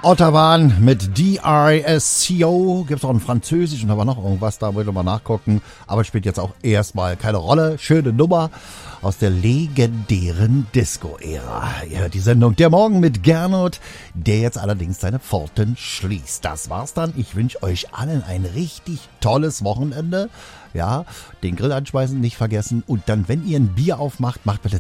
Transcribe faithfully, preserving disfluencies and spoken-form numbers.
Autobahn mit D R S C O. Gibt es auch ein Französisch und aber noch irgendwas, da wollte ich mal nachgucken. Aber spielt jetzt auch erstmal keine Rolle. Schöne Nummer aus der legendären Disco-Ära. Ihr hört die Sendung Der Morgen mit Gernot, der jetzt allerdings seine Pforten schließt. Das war's dann. Ich wünsche euch allen ein richtig tolles Wochenende. Ja, den Grill anschmeißen nicht vergessen. Und dann, wenn ihr ein Bier aufmacht, macht bitte